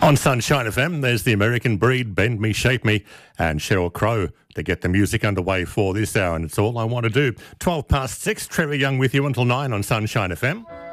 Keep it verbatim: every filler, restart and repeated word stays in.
On Sunshine F M, there's the American Breed, Bend Me, Shape Me, and Sheryl Crow to get the music underway for this hour, and it's all I want to do. twelve past six, Trevor Young with you until nine on Sunshine F M.